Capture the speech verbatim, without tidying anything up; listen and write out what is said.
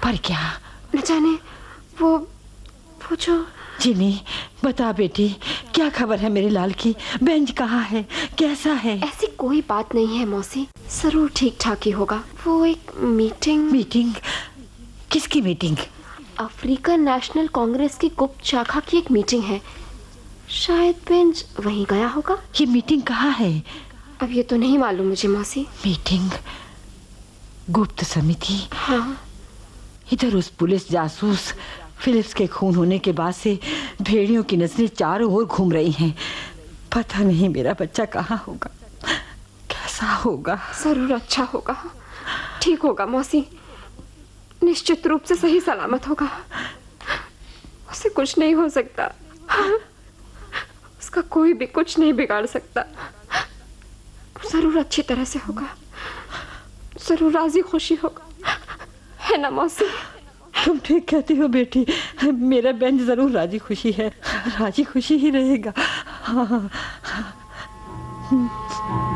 पर क्या? न जाने वो वो जो। जिनी बता बेटी, क्या खबर है मेरे लाल की? बेंज कहाँ है, कैसा है? ऐसी कोई बात नहीं है मौसी, जरूर ठीक ठाक ही होगा। वो एक मीटिंग। मीटिंग? किसकी मीटिंग? अफ्रीकन नेशनल कांग्रेस की गुप्त शाखा की एक मीटिंग है, शायद बेंज वहीं गया होगा। ये मीटिंग कहाँ है? अब ये तो नहीं मालूम मुझे मौसी। मीटिंग? गुप्त समिति? हाँ। इधर उस पुलिस जासूस फिलिप्स के खून होने के बाद से भेड़ियों की नस्लें चारों ओर घूम रही हैं। पता नहीं मेरा बच्चा कहाँ होगा, कैसा होगा। जरूर अच्छा होगा, ठीक होगा मौसी, निश्चित रूप से सही सलामत होगा। उसे कुछ नहीं हो सकता, उसका कोई भी कुछ नहीं बिगाड़ सकता। जरूर अच्छी तरह से होगा, जरूर राजी खुशी होगा, है ना मौसी? तुम ठीक कहती हो बेटी, मेरा बेंज जरूर राजी खुशी है, राजी खुशी ही रहेगा। हाँ।